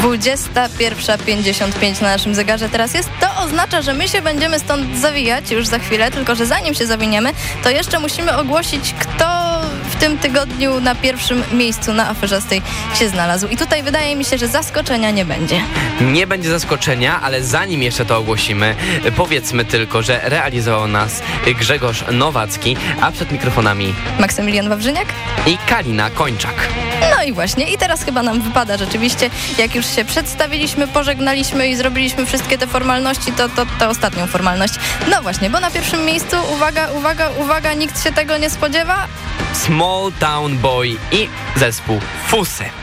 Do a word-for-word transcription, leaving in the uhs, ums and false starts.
dwudziesta pierwsza pięćdziesiąt pięć na naszym zegarze teraz jest. To oznacza, że my się będziemy stąd zawijać już za chwilę, tylko że zanim się zawiniemy, to jeszcze musimy ogłosić, kto w tym tygodniu na pierwszym miejscu na aferzastej się znalazł. I tutaj wydaje mi się, że zaskoczenia nie będzie. Nie będzie zaskoczenia, ale zanim jeszcze to ogłosimy, powiedzmy tylko, że realizował nas Grzegorz Nowacki, a przed mikrofonami Maksymilian Wawrzyniak i Kalina Kończak. No i właśnie, i teraz chyba nam wypada rzeczywiście, jak już się przedstawiliśmy, pożegnaliśmy i zrobiliśmy wszystkie te formalności, to, to, to ostatnią formalność. No właśnie, bo na pierwszym miejscu, uwaga, uwaga, uwaga, nikt się tego nie spodziewa. Small Town Boy i zespół Fusy.